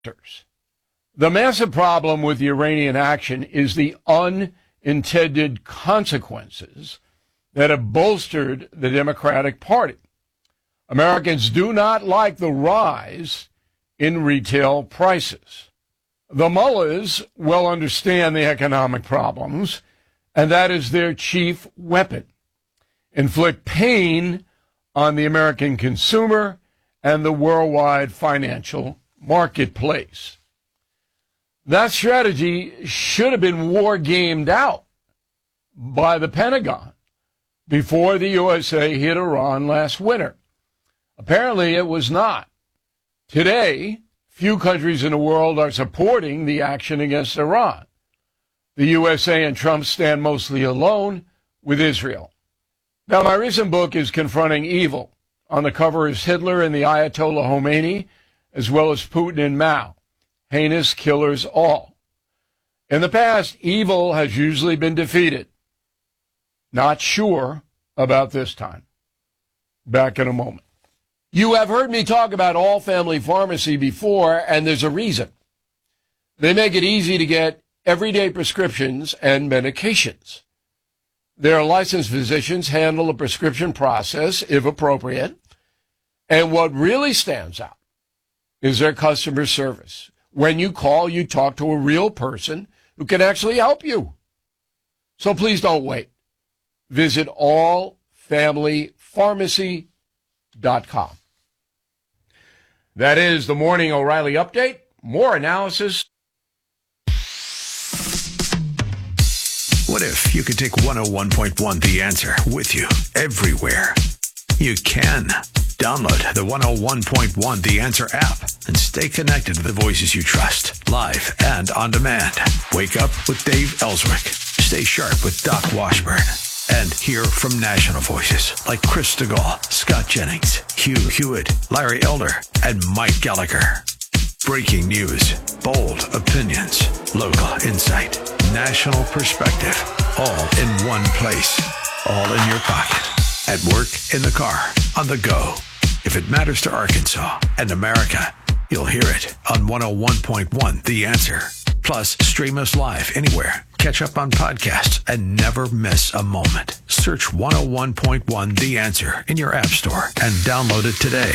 The massive problem with the Iranian action is the unintended consequences that have bolstered the Democratic Party. Americans do not like the rise in retail prices. The mullahs well understand the economic problems, and that is their chief weapon. Inflict pain on the American consumer and the worldwide financial marketplace. That strategy should have been war-gamed out by the Pentagon before the USA hit Iran last winter. Apparently, it was not. Today, few countries in the world are supporting the action against Iran. The USA and Trump stand mostly alone with Israel. Now, my recent book is Confronting Evil. On the cover is Hitler and the Ayatollah Khomeini, as well as Putin and Mao. Heinous killers all. In the past, evil has usually been defeated. Not sure about this time. Back in a moment. You have heard me talk about All Family Pharmacy before, and there's a reason. They make it easy to get everyday prescriptions and medications. Their licensed physicians handle the prescription process, if appropriate. And what really stands out is their customer service. When you call, you talk to a real person who can actually help you. So please don't wait. Visit allfamilypharmacy.com. That is the Morning O'Reilly Update. More analysis. What if you could take 101.1 The Answer with you everywhere? You can. Download the 101.1 The Answer app and stay connected to the voices you trust, live and on demand. Wake up with Dave Ellswick. Stay sharp with Doc Washburn. And hear from national voices like Chris DeGaulle, Scott Jennings, Hugh Hewitt, Larry Elder, and Mike Gallagher. Breaking news, bold opinions, local insight, national perspective, all in one place, all in your pocket, at work, in the car, on the go. If it matters to Arkansas and America, you'll hear it on 101.1 The Answer. Plus, stream us live anywhere. Catch up on podcasts and never miss a moment. Search 101.1 The Answer in your app store and download it today.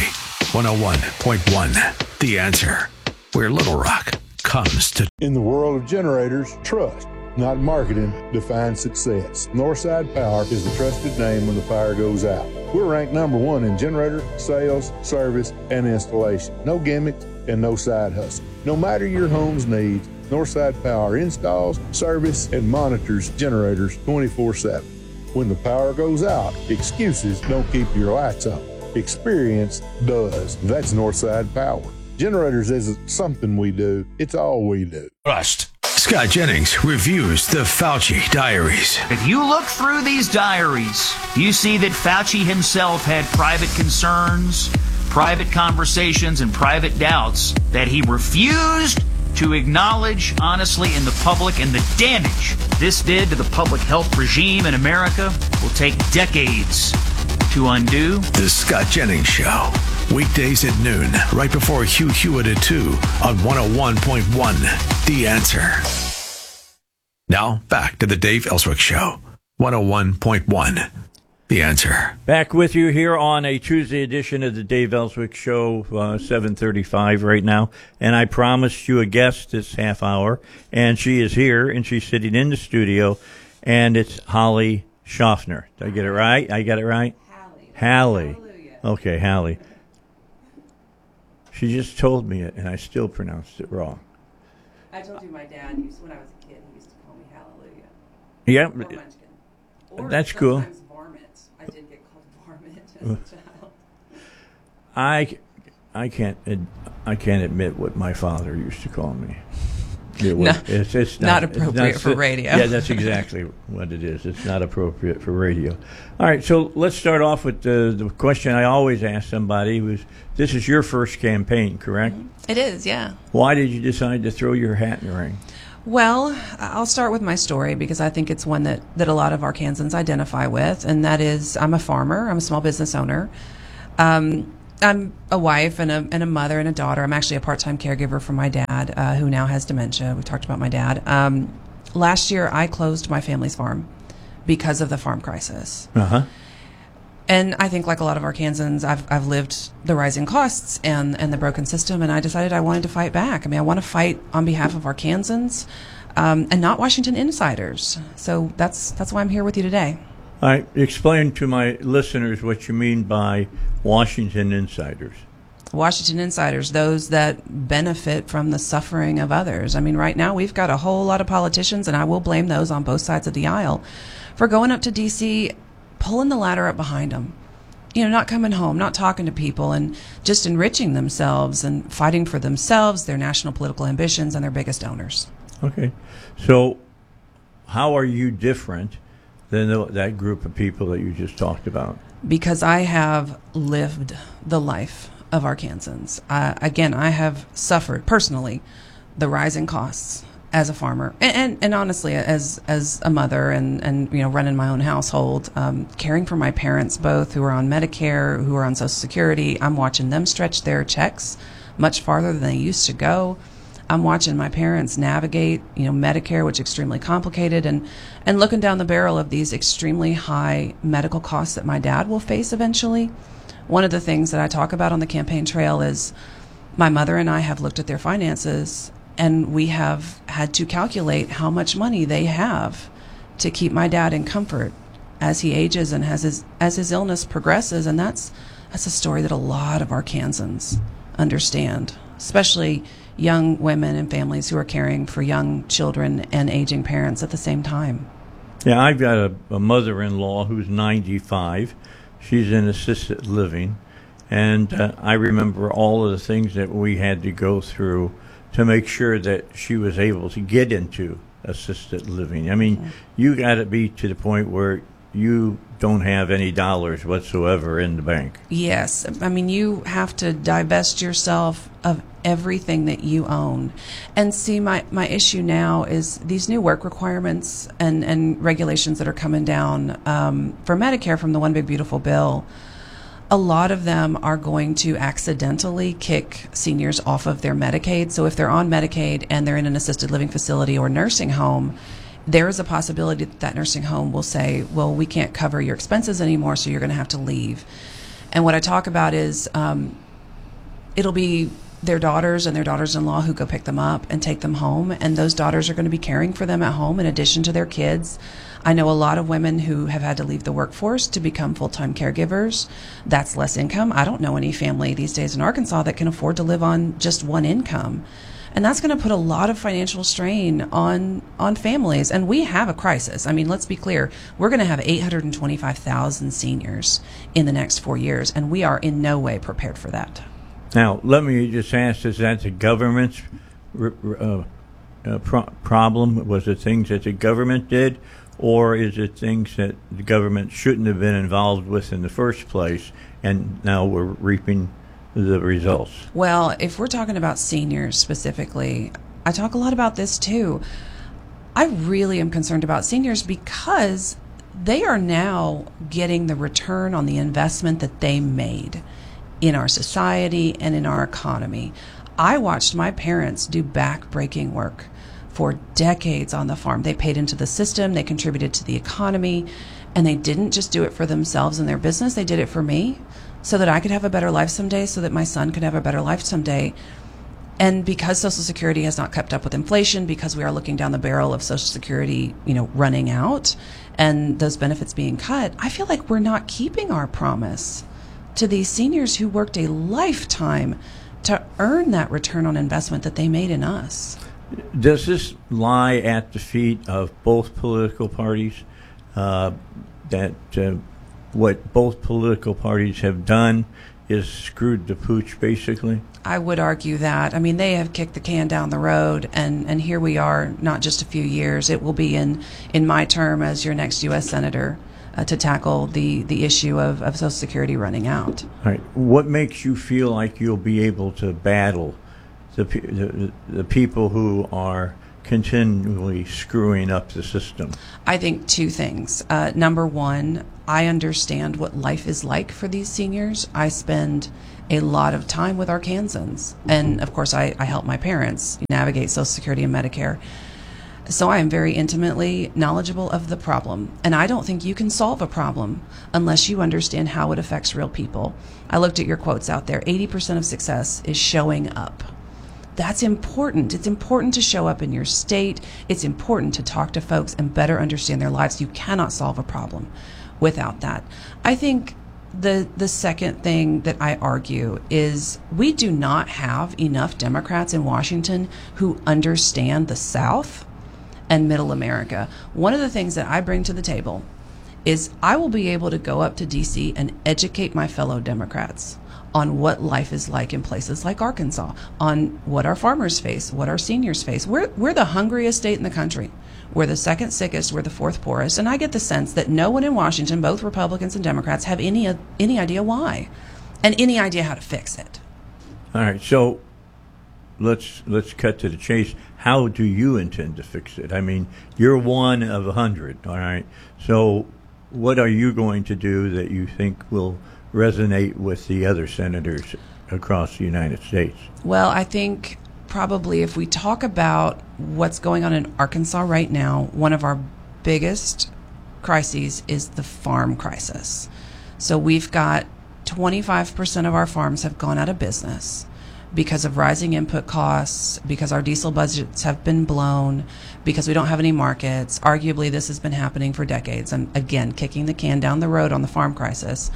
101.1 The Answer, where Little Rock comes to. In the world of generators, trust, not marketing, defines success. Northside Power is the trusted name when the fire goes out. We're ranked number one in generator sales, service, and installation. No gimmicks and no side hustle. No matter your home's needs, Northside Power installs, service, and monitors generators 24/7. When the power goes out, excuses don't keep your lights on. Experience does. That's Northside Power. Generators isn't something we do, it's all we do. Trust. Scott Jennings reviews the Fauci diaries. If you look through these diaries, you see that Fauci himself had private concerns, private conversations, and private doubts that he refused to acknowledge honestly in the public, and the damage this did to the public health regime in America will take decades to undo. The Scott Jennings Show. Weekdays at noon, right before Hugh Hewitt at 2 on 101.1 The Answer. Now, back to the Dave Ellswick Show. 101.1 The Answer. Back with you here on a Tuesday edition of the Dave Ellswick Show, 7:35 right now. And I promised you a guest this half hour, and she is here, and she's sitting in the studio, and it's Holly Schaffner. Did I get it right? I got it right? Hallie. Hallelujah. Okay, Hallie. She just told me it, and I still pronounced it wrong. I told you my dad used, when I was a kid, he used to call me Hallelujah. Yeah, Or that's cool. Sometimes varmint. I did get called varmint as a child. I can't admit what my father used to call me. It's not appropriate for radio. Yeah, that's exactly what it is. It's not appropriate for radio. All right, so let's start off with the question I always ask somebody was, this is your first campaign, correct? It is, yeah. Why did you decide to throw your hat in the ring? Well, I'll start with my story because I think it's one that a lot of Arkansans identify with, and that is I'm a farmer. I'm a small business owner. I'm a wife and a mother and a daughter. I'm actually a part-time caregiver for my dad, who now has dementia. We talked about my dad. Last year, I closed my family's farm because of the farm crisis. Uh-huh. And I think, like a lot of Arkansans, I've lived the rising costs and the broken system, and I decided I wanted to fight back. I mean, I want to fight on behalf of Arkansans and not Washington insiders. So that's why I'm here with you today. I explain to my listeners what you mean by Washington insiders. Washington insiders, those that benefit from the suffering of others. I mean, right now we've got a whole lot of politicians, and I will blame those on both sides of the aisle, for going up to D.C., pulling the ladder up behind them. You know, not coming home, not talking to people, and just enriching themselves and fighting for themselves, their national political ambitions, and their biggest donors. Okay. So how are you different than that group of people that you just talked about? Because I have lived the life of Arkansans. Again, I have suffered personally the rising costs as a farmer, and honestly, as a mother, and you know, running my own household, caring for my parents both, who are on Medicare, who are on Social Security. I'm watching them stretch their checks much farther than they used to go. I'm watching my parents navigate, you know, Medicare, which is extremely complicated, and looking down the barrel of these extremely high medical costs that my dad will face eventually. One of the things that I talk about on the campaign trail is my mother and I have looked at their finances, and we have had to calculate how much money they have to keep my dad in comfort as he ages and as his illness progresses. And that's a story that a lot of Arkansans understand, especially young women and families who are caring for young children and aging parents at the same time. Yeah, I've got a mother-in-law who's 95. She's in assisted living. And I remember all of the things that we had to go through to make sure that she was able to get into assisted living. I mean, you got to be to the point where you don't have any dollars whatsoever in the bank. Yes. I mean, you have to divest yourself of everything that you own. And see, my issue now is these new work requirements and regulations that are coming down for Medicare from the One Big Beautiful Bill. A lot of them are going to accidentally kick seniors off of their Medicaid. So if they're on Medicaid and they're in an assisted living facility or nursing home, there is a possibility that nursing home will say, well, we can't cover your expenses anymore, so you're going to have to leave. And what I talk about is it'll be their daughters and their daughters-in-law who go pick them up and take them home, and those daughters are going to be caring for them at home in addition to their kids. I know a lot of women who have had to leave the workforce to become full-time caregivers. That's less income. I don't know any family these days in Arkansas that can afford to live on just one income. And that's going to put a lot of financial strain on families. And we have a crisis. I mean, let's be clear. We're going to have 825,000 seniors in the next 4 years, and we are in no way prepared for that. Now, let me just ask, is that the government's problem? Was it things that the government did, or is it things that the government shouldn't have been involved with in the first place, and now we're reaping the results? Well, if we're talking about seniors specifically, I talk a lot about this too. I really am concerned about seniors because they are now getting the return on the investment that they made in our society and in our economy. I watched my parents do back-breaking work for decades on the farm. They paid into the system, they contributed to the economy, and they didn't just do it for themselves and their business, they did it for me, so that I could have a better life someday, so that my son could have a better life someday. And because Social Security has not kept up with inflation, because we are looking down the barrel of Social Security, running out and those benefits being cut, I feel like we're not keeping our promise to these seniors who worked a lifetime to earn that return on investment that they made in us. Does this lie at the feet of both political parties? What both political parties have done is screwed the pooch, basically? I would argue that. I mean, they have kicked the can down the road, and here we are, not just a few years. It will be in my term as your next U.S. Senator to tackle the issue of Social Security running out. All right. What makes you feel like you'll be able to battle the people who are continually screwing up the system? I think two things. Number one, I understand what life is like for these seniors. I spend a lot of time with Arkansans. And of course, I help my parents navigate Social Security and Medicare. So I am very intimately knowledgeable of the problem. And I don't think you can solve a problem unless you understand how it affects real people. I looked at your quotes out there. 80% of success is showing up. That's important. It's important to show up in your state. It's important to talk to folks and better understand their lives. You cannot solve a problem without that. I think the second thing that I argue is we do not have enough Democrats in Washington who understand the South and Middle America. One of the things that I bring to the table is I will be able to go up to D.C. and educate my fellow Democrats on what life is like in places like Arkansas, on what our farmers face, what our seniors face. We're the hungriest state in the country. We're the second sickest. We're the fourth poorest. And I get the sense that no one in Washington, both Republicans and Democrats, have any idea why and any idea how to fix it. All right, so let's cut to the chase. How do you intend to fix it? I mean, you're one of 100, all right? So what are you going to do that you think will resonate with the other senators across the United States? Well, I think probably if we talk about what's going on in Arkansas right now, one of our biggest crises is the farm crisis. So we've got 25% of our farms have gone out of business because of rising input costs, because our diesel budgets have been blown, because we don't have any markets. Arguably, this has been happening for decades. And again, kicking the can down the road on the farm crisis.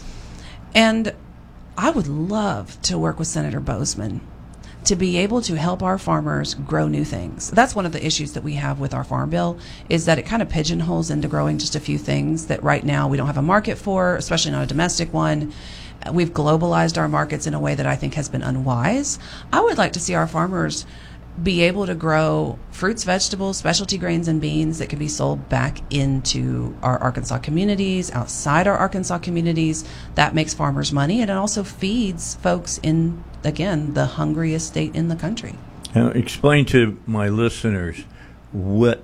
And I would love to work with Senator Boozman to be able to help our farmers grow new things. That's one of the issues that we have with our farm bill, is that it kind of pigeonholes into growing just a few things that right now we don't have a market for, especially not a domestic one. We've globalized our markets in a way that I think has been unwise. I would like to see our farmers be able to grow fruits, vegetables, specialty grains, and beans that can be sold back into our Arkansas communities, outside our Arkansas communities. That makes farmers money, and it also feeds folks in, again, the hungriest state in the country. Now, explain to my listeners what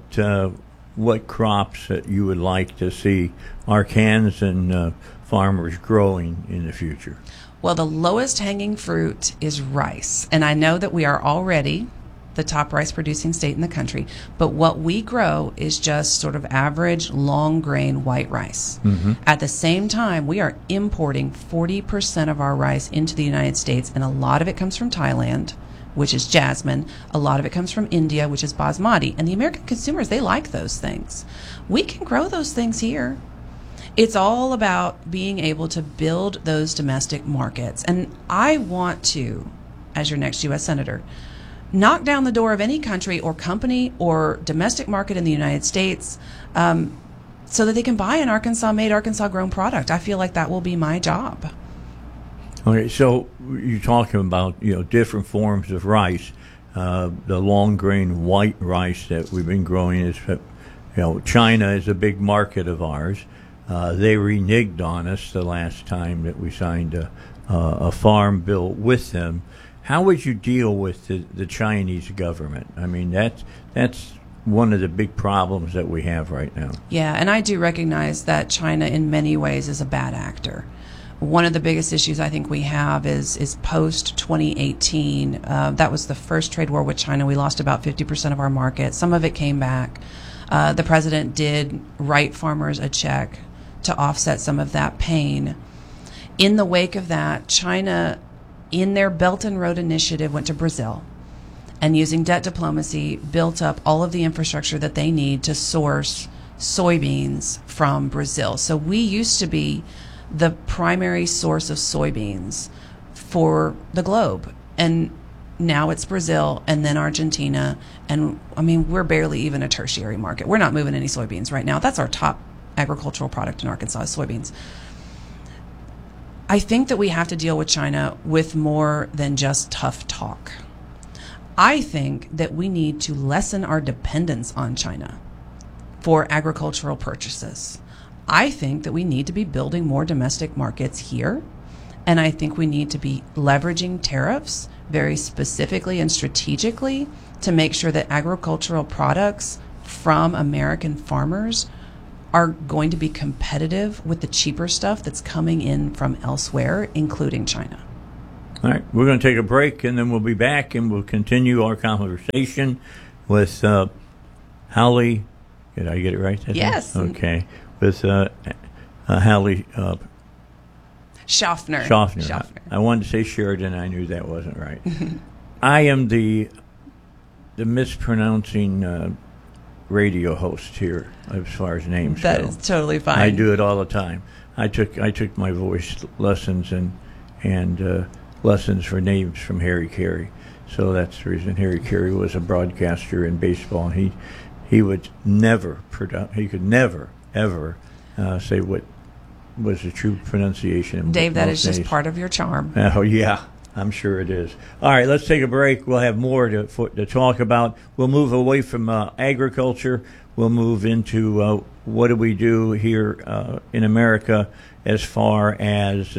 crops that you would like to see Arkansan farmers growing in the future. Well, the lowest hanging fruit is rice, and I know that we are already the top rice producing state in the country, but what we grow is just sort of average long grain white rice. Mm-hmm. At the same time, we are importing 40% of our rice into the United States, and a lot of it comes from Thailand, which is jasmine. A lot of it comes from India, which is basmati, and the American consumers, they like those things. We can grow those things here. It's all about being able to build those domestic markets, and I want to, as your next U.S. Senator, knock down the door of any country or company or domestic market in the United States so that they can buy an Arkansas-made, Arkansas-grown product. I feel like that will be my job. Okay, so you're talking about, different forms of rice. The long grain white rice that we've been growing is, China is a big market of ours. They reneged on us the last time that we signed a farm bill with them. How would you deal with the Chinese government? I mean, that's one of the big problems that we have right now. Yeah, and I do recognize that China in many ways is a bad actor. One of the biggest issues I think we have is post-2018. That was the first trade war with China. We lost about 50% of our market. Some of it came back. The president did write farmers a check to offset some of that pain. In the wake of that, China, in their Belt and Road Initiative, went to Brazil and, using debt diplomacy, built up all of the infrastructure that they need to source soybeans from Brazil. So we used to be the primary source of soybeans for the globe. And now it's Brazil and then Argentina. And, we're barely even a tertiary market. We're not moving any soybeans right now. That's our top agricultural product in Arkansas, is soybeans. I think that we have to deal with China with more than just tough talk. I think that we need to lessen our dependence on China for agricultural purchases. I think that we need to be building more domestic markets here, and I think we need to be leveraging tariffs very specifically and strategically to make sure that agricultural products from American farmers are going to be competitive with the cheaper stuff that's coming in from elsewhere, including China. All right, we're going to take a break, and then we'll be back, and we'll continue our conversation with Hallie. Did I get it right? Yes. Okay. With Hallie Schaffner. I wanted to say Sheridan. I knew that wasn't right. I am the mispronouncing radio host here as far as names That go. is totally fine. I do it all the time. I took my voice lessons and lessons for names from Harry Carey. So that's the reason Harry Carey was a broadcaster in baseball. And he would never ever say what was the true pronunciation. Dave, that is just names. part of your charm. Oh, yeah, I'm sure it is. All right, let's take a break. We'll have more to talk about. We'll move away from agriculture. We'll move into what do we do here in America as far as,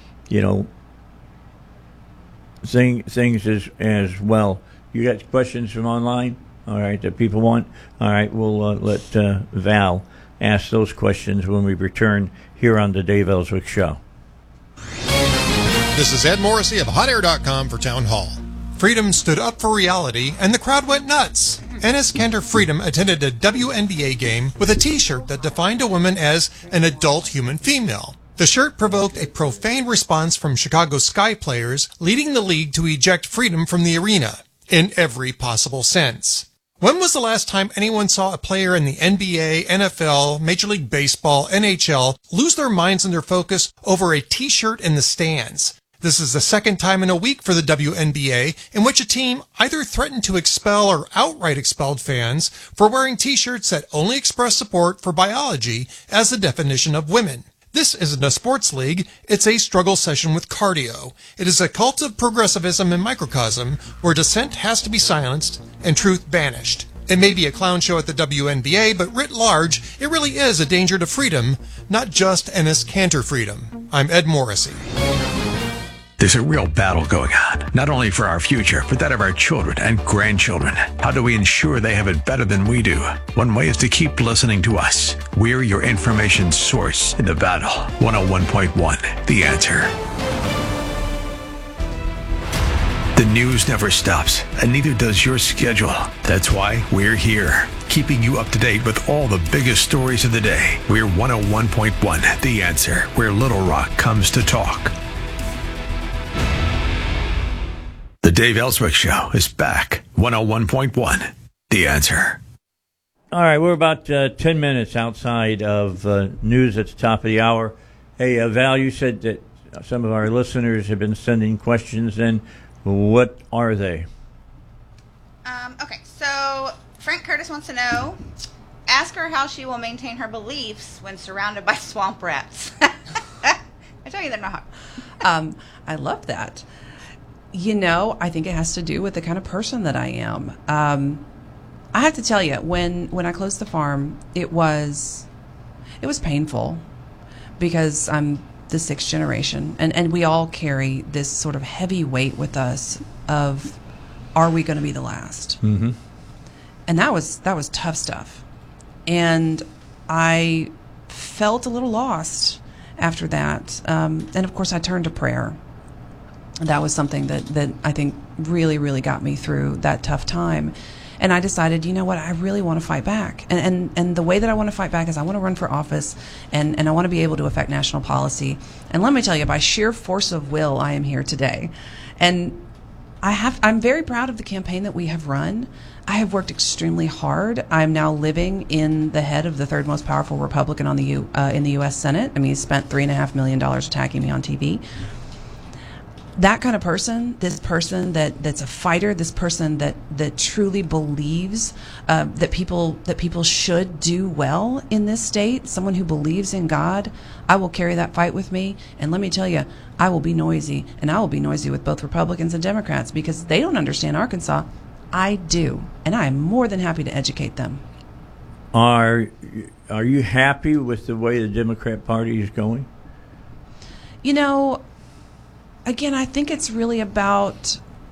things as well. You got questions from online? All right, that people want? All right, we'll let Val ask those questions when we return here on the Dave Ellswick Show. This is Ed Morrissey of HotAir.com for Town Hall. Freedom stood up for reality, and the crowd went nuts. Enes Kanter Freedom attended a WNBA game with a T-shirt that defined a woman as an adult human female. The shirt provoked a profane response from Chicago Sky players, leading the league to eject Freedom from the arena, in every possible sense. When was the last time anyone saw a player in the NBA, NFL, Major League Baseball, NHL lose their minds and their focus over a T-shirt in the stands? This is the second time in a week for the WNBA in which a team either threatened to expel or outright expelled fans for wearing T-shirts that only express support for biology as the definition of women. This isn't a sports league, it's a struggle session with cardio. It is a cult of progressivism and microcosm where dissent has to be silenced and truth banished. It may be a clown show at the WNBA, but writ large, it really is a danger to freedom, not just Enes Kanter freedom. I'm Ed Morrissey. There's a real battle going on, not only for our future, but that of our children and grandchildren. How do we ensure they have it better than we do? One way is to keep listening to us. We're your information source in the battle. 101.1, The Answer. The news never stops, and neither does your schedule. That's why we're here, keeping you up to date with all the biggest stories of the day. We're 101.1, The Answer, where Little Rock comes to talk. The Dave Ellswick Show is back. 101.1, The Answer. All right, we're about 10 minutes outside of news at the top of the hour. Hey, Val, you said that some of our listeners have been sending questions in. What are they? Okay, so Frank Curtis wants to know, ask her how she will maintain her beliefs when surrounded by swamp rats. I tell you, they're not hard. I love that. I think it has to do with the kind of person that I am. I have to tell you, when I closed the farm, it was painful because I'm the sixth generation, and we all carry this sort of heavy weight with us of, are we going to be the last? Mm-hmm. And that was tough stuff. And I felt a little lost after that. And of course, I turned to prayer. That was something that I think really, really got me through that tough time. And I decided, you know what, I really want to fight back. And the way that I want to fight back is I want to run for office, and I want to be able to affect national policy. And let me tell you, by sheer force of will, I am here today. And I'm very proud of the campaign that we have run. I have worked extremely hard. I'm now living in the head of the third most powerful Republican in the U.S. Senate. I mean, he spent $3.5 million attacking me on TV. That kind of person, this person that's a fighter, this person that truly believes that people should do well in this state, someone who believes in God, I will carry that fight with me. And let me tell you, I will be noisy, and I will be noisy with both Republicans and Democrats because they don't understand Arkansas. I do, and I am more than happy to educate them. Are you happy with the way the Democrat Party is going? Again, I think it's really about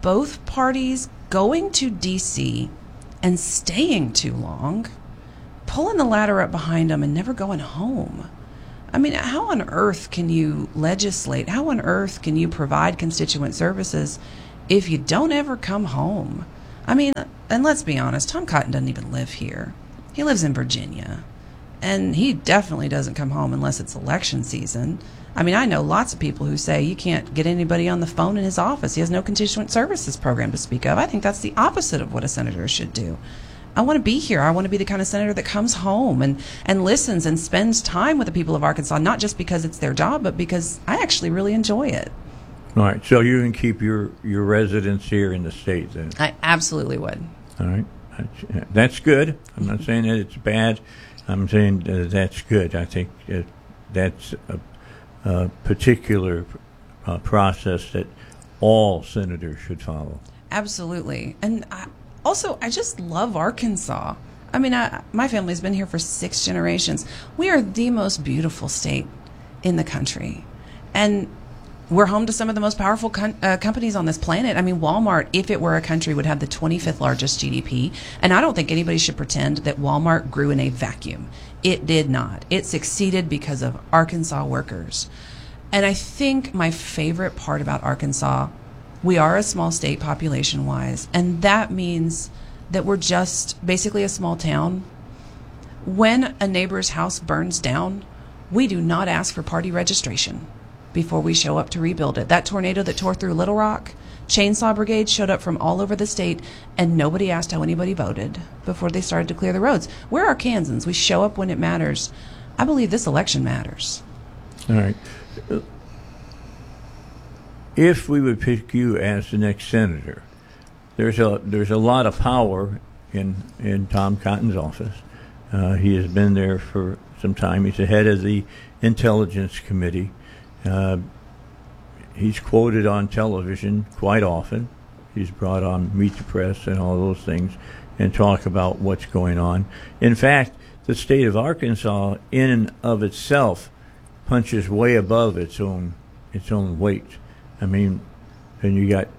both parties going to D.C. and staying too long, pulling the ladder up behind them and never going home. I mean, how on earth can you legislate? How on earth can you provide constituent services if you don't ever come home? I mean, and let's be honest, Tom Cotton doesn't even live here. He lives in Virginia. And he definitely doesn't come home unless it's election season. I mean, I know lots of people who say you can't get anybody on the phone in his office. He has no constituent services program to speak of. I think that's the opposite of what a senator should do. I want to be here. I want to be the kind of senator that comes home and listens and spends time with the people of Arkansas, not just because it's their job, but because I actually really enjoy it. All right. So you can keep your residence here in the state then? I absolutely would. All right. That's good. I'm not saying that it's bad. I'm saying that's good. I think that's a particular process that all senators should follow. Absolutely. And I just love Arkansas. I mean, my family's been here for 6 generations. We are the most beautiful state in the country. And we're home to some of the most powerful companies on this planet. I mean, Walmart, if it were a country, would have the 25th largest GDP. And I don't think anybody should pretend that Walmart grew in a vacuum. It did not. It succeeded because of Arkansas workers. And I think my favorite part about Arkansas, we are a small state population-wise, and that means that we're just basically a small town. When a neighbor's house burns down, we do not ask for party registration before we show up to rebuild it. That tornado that tore through Little Rock, chainsaw brigades showed up from all over the state, and nobody asked how anybody voted before they started to clear the roads. We're Arkansans. We show up when it matters. I believe this election matters. All right. If we would pick you as the next senator, there's a lot of power in Tom Cotton's office. He has been there for some time. He's the head of the Intelligence Committee. He's quoted on television quite often. He's brought on Meet the Press and all those things and talk about what's going on. In fact, the state of Arkansas in and of itself punches way above its own weight. I mean, and you got,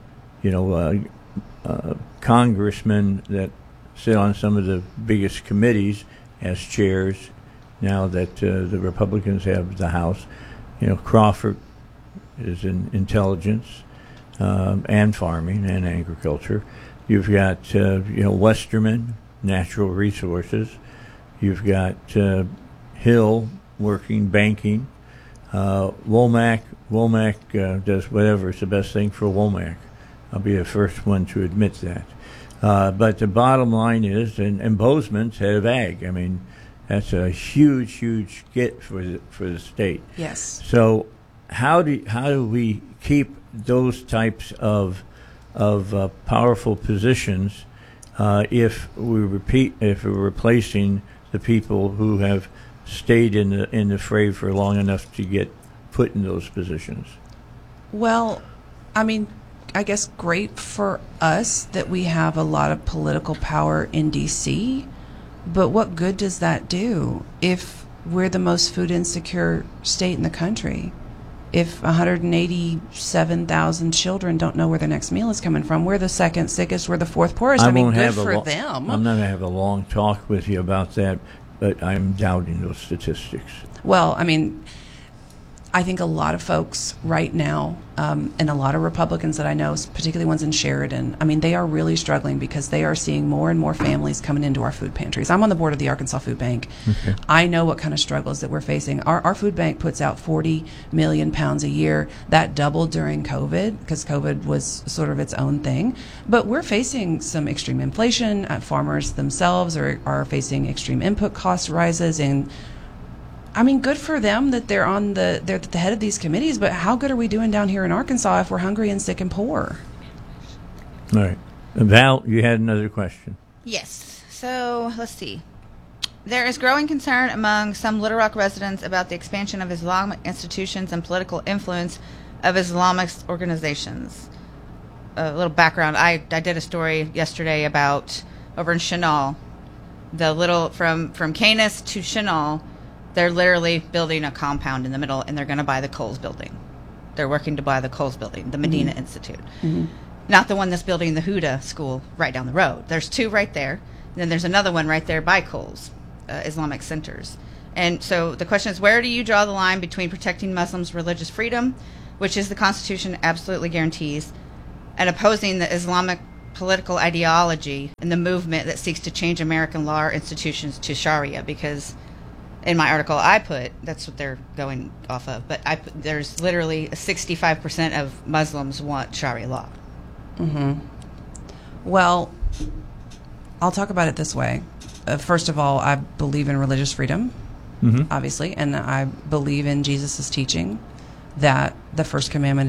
congressmen that sit on some of the biggest committees as chairs now that the Republicans have the House. Crawford is in intelligence and farming and agriculture. You've got, Westerman, natural resources. You've got Hill working banking. Womack does whatever is the best thing for Womack. I'll be the first one to admit that. But the bottom line is, and Bozeman's head of ag. I mean, that's a huge get for the state. Yes. So how do we keep those types of powerful positions if we're replacing the people who have stayed in the fray for long enough to get put in those positions? Well, I mean, I guess great for us that we have a lot of political power in D.C., but what good does that do if we're the most food insecure state in the country? If 187,000 children don't know where their next meal is coming from, we're the second sickest, we're the fourth poorest. I mean, good for them. I'm not going to have a long talk with you about that, but I'm doubting those statistics. Well, I mean, I think a lot of folks right now, and a lot of Republicans that I know, particularly ones in Sheridan, I mean, they are really struggling because they are seeing more and more families coming into our food pantries. I'm on the board of the Arkansas Food Bank. Okay. I know what kind of struggles that we're facing. Our food bank puts out 40 million pounds a year. That doubled during COVID because COVID was sort of its own thing. But we're facing some extreme inflation. Farmers themselves are facing extreme input cost rises, and I mean, good for them that they're at the head of these committees, but how good are we doing down here in Arkansas if we're hungry and sick and poor? All right. Val, you had another question. Yes. So, let's see. There is growing concern among some Little Rock residents about the expansion of Islamic institutions and political influence of Islamist organizations. A little background. I did a story yesterday about over in Chenal, from Canis to Chenal. They're literally building a compound in the middle, and they're going to buy the Kohl's building. They're working to buy the Kohl's building, the Medina Institute. Mm-hmm. not the one that's building the Huda school right down the road. There's two right there. And then there's another one right there by Kohl's, Islamic Centers. And so the question is, where do you draw the line between protecting Muslims' religious freedom, which is the Constitution absolutely guarantees, and opposing the Islamic political ideology and the movement that seeks to change American law or institutions to Sharia? Because in my article I put, that's what they're going off of, but there's literally 65% of Muslims want Sharia law. Mm-hmm. Well, I'll talk about it this way. First of all, I believe in religious freedom, obviously, and I believe in Jesus' teaching that the first commandment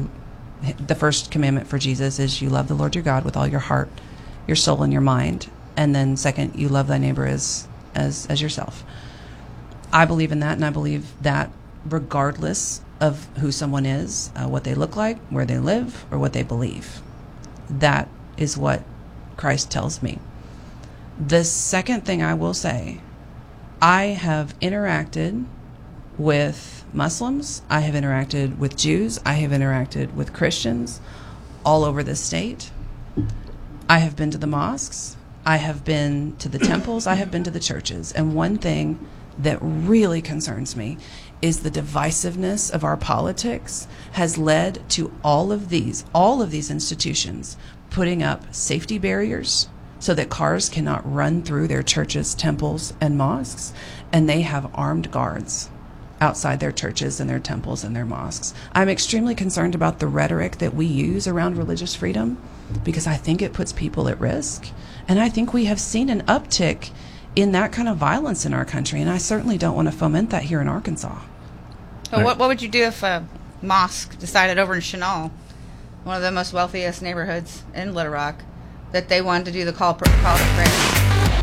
for Jesus is you love the Lord your God with all your heart, your soul, and your mind. And then second, you love thy neighbor as yourself. I believe in that, and I believe that regardless of who someone is, what they look like, where they live, or what they believe. That is what Christ tells me. The second thing I will say, I have interacted with Muslims, I have interacted with Jews, I have interacted with Christians all over this state. I have been to the mosques, I have been to the temples, I have been to the churches. And one thing that really concerns me is the divisiveness of our politics has led to all of these institutions putting up safety barriers so that cars cannot run through their churches, temples, and mosques, and they have armed guards outside their churches and their temples and their mosques. I'm extremely concerned about the rhetoric that we use around religious freedom because I think it puts people at risk, and I think we have seen an uptick in that kind of violence in our country, and I certainly don't want to foment that here in Arkansas. So what would you do if a mosque decided over in Chenal, one of the most wealthiest neighborhoods in Little Rock, that they wanted to do the call to prayer?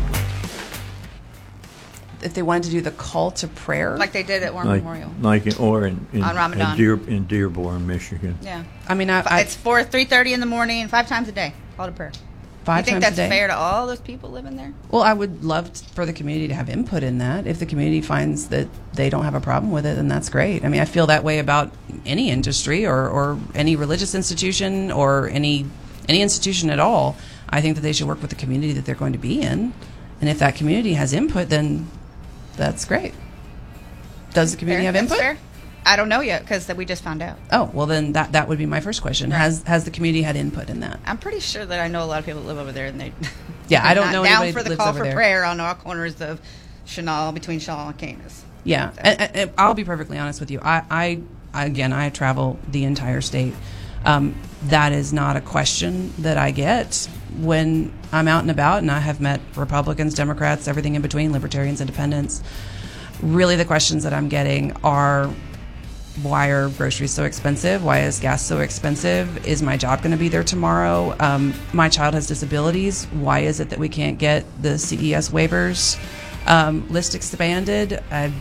If they wanted to do the call to prayer? Like they did at War Memorial. On Ramadan. In Dearborn, Michigan. Yeah. I mean, it's 3:30 in the morning, 5 times a day, call to prayer. 5 times a day? You think that's fair to all those people living there? Well, I would love for the community to have input in that. If the community finds that they don't have a problem with it, then that's great. I mean, I feel that way about any industry or any religious institution or any institution at all. I think that they should work with the community that they're going to be in. And if that community has input, then that's great. Does the community have input? Fair. I don't know yet because we just found out. Oh, well, then that would be my first question. Right. Has the community had input in that? I'm pretty sure that I know a lot of people that live over there, and they I don't know anybody down for the call for prayer on all corners of Chenal, between Chenal and Canis. Yeah, and I'll be perfectly honest with you. I travel the entire state. That is not a question that I get when I'm out and about, and I have met Republicans, Democrats, everything in between, Libertarians, Independents. Really, the questions that I'm getting are, why are groceries so expensive? Why is gas so expensive? Is my job going to be there tomorrow? My child has disabilities. Why is it that we can't get the CES waivers list expanded?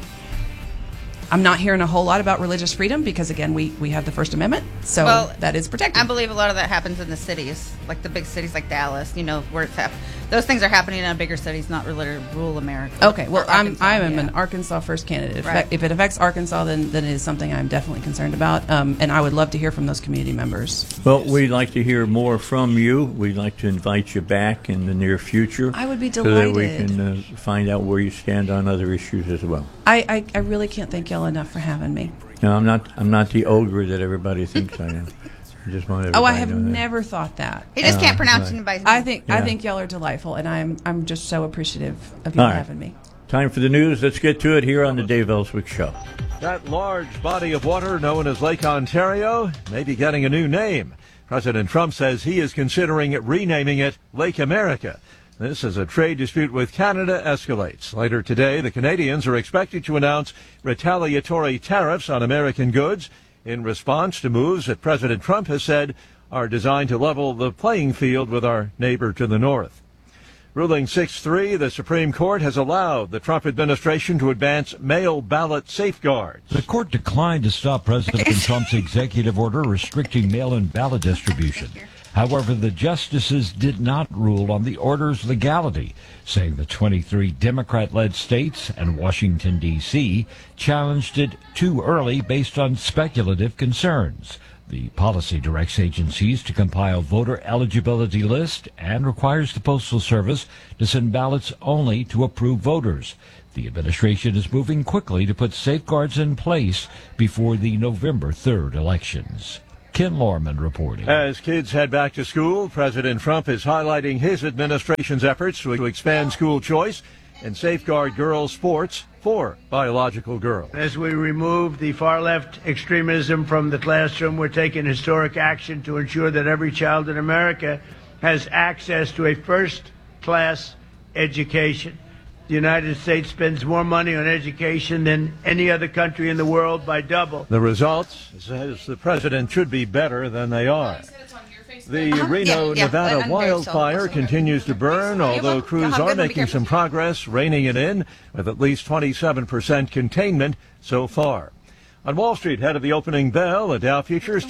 I'm not hearing a whole lot about religious freedom because, again, we have the First Amendment, so that is protected. I believe a lot of that happens in the cities, like the big cities like Dallas, where it's happening. Those things are happening in bigger cities, not really rural America. Okay, well, I'm an Arkansas first candidate. Right. If it affects Arkansas, then it is something I'm definitely concerned about, and I would love to hear from those community members. Well, we'd like to hear more from you. We'd like to invite you back in the near future. I would be delighted. So that we can find out where you stand on other issues as well. I really can't thank y'all enough for having me. No, I'm not the ogre that everybody thinks I am. I just want everybody I have to know never thought that. He just can't pronounce anybody's name. I think y'all are delightful, and I'm just so appreciative of you having me. Time for the news. Let's get to it here on the Dave Ellswick Show. That large body of water known as Lake Ontario may be getting a new name. President Trump says he is considering renaming it Lake America. This as a trade dispute with Canada escalates. Later today, the Canadians are expected to announce retaliatory tariffs on American goods in response to moves that President Trump has said are designed to level the playing field with our neighbor to the north. Ruling 6-3, the Supreme Court has allowed the Trump administration to advance mail ballot safeguards. The court declined to stop President Trump's executive order restricting mail-in ballot distribution. However, the justices did not rule on the order's legality, saying the 23 Democrat-led states and Washington, D.C. challenged it too early based on speculative concerns. The policy directs agencies to compile voter eligibility lists and requires the Postal Service to send ballots only to approved voters. The administration is moving quickly to put safeguards in place before the November 3rd elections. Ken Lorman reporting. As kids head back to school, President Trump is highlighting his administration's efforts to expand school choice and safeguard girls' sports for biological girls. As we remove the far-left extremism from the classroom, we're taking historic action to ensure that every child in America has access to a first-class education. The United States spends more money on education than any other country in the world by double. The results, says the president, should be better than they are. The Reno, Nevada wildfire continues to burn, although crews are making some progress, reining it in with at least 27% containment so far. On Wall Street, ahead of the opening bell, the Dow futures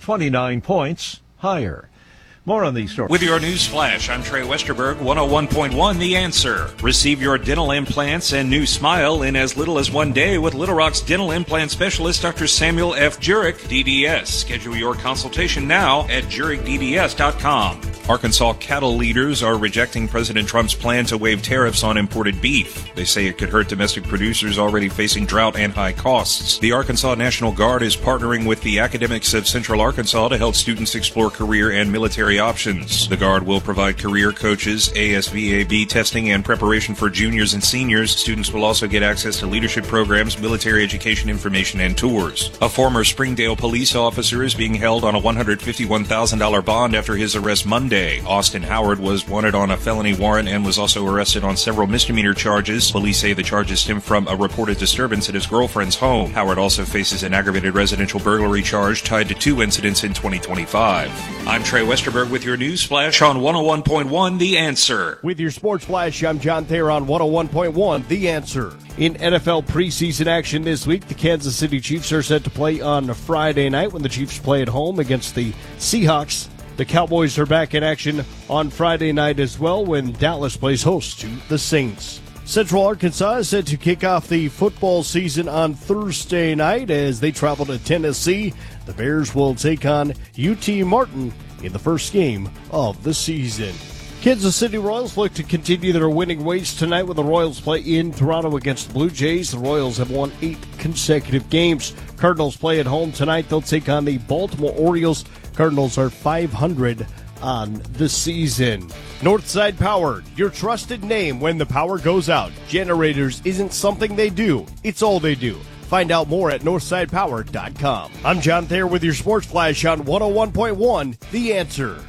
229 points higher. More on these stories. With your news flash, I'm Trey Westerberg, 101.1 The Answer. Receive your dental implants and new smile in as little as 1 day with Little Rock's dental implant specialist, Dr. Samuel F. Jurek, DDS. Schedule your consultation now at JurekDDS.com. Arkansas cattle leaders are rejecting President Trump's plan to waive tariffs on imported beef. They say it could hurt domestic producers already facing drought and high costs. The Arkansas National Guard is partnering with the academics of Central Arkansas to help students explore career and military options. The Guard will provide career coaches, ASVAB testing, and preparation for juniors and seniors. Students will also get access to leadership programs, military education information, and tours. A former Springdale police officer is being held on a $151,000 bond after his arrest Monday. Austin Howard was wanted on a felony warrant and was also arrested on several misdemeanor charges. Police say the charges stem from a reported disturbance at his girlfriend's home. Howard also faces an aggravated residential burglary charge tied to 2 incidents in 2025. I'm Trey Westerberg with your news flash on 101.1 The Answer. With your sports flash, I'm John Thayer on 101.1 The Answer. In NFL preseason action this week, the Kansas City Chiefs are set to play on Friday night when the Chiefs play at home against the Seahawks. The Cowboys are back in action on Friday night as well when Dallas plays host to the Saints. Central Arkansas is set to kick off the football season on Thursday night as they travel to Tennessee. The Bears will take on UT Martin in the first game of the season. Kansas City Royals look to continue their winning ways tonight when the Royals play in Toronto against the Blue Jays. The Royals have won 8 consecutive games. Cardinals play at home tonight. They'll take on the Baltimore Orioles. Cardinals are 500 on the season. Northside Power, your trusted name when the power goes out. Generators isn't something they do, it's all they do. Find out more at northsidepower.com. I'm John Thayer with your Sports Flash on 101.1 The Answer.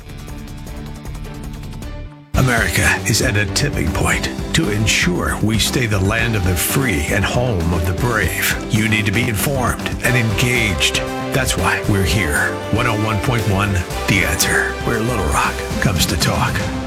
America is at a tipping point. To ensure we stay the land of the free and home of the brave, you need to be informed and engaged. That's why we're here. 101.1 The Answer, where Little Rock comes to talk.